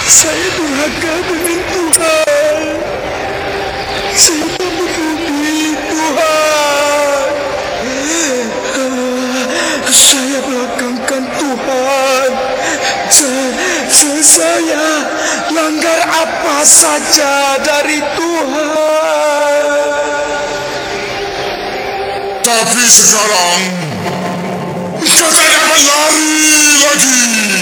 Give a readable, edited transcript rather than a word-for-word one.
Saya durhaka dengan Tuhan. Saya tak peduli Tuhan. Saya belakangkan Tuhan. Saya langgar apa saja dari Tuhan. Tapi sekarang saya dapat lari lagi.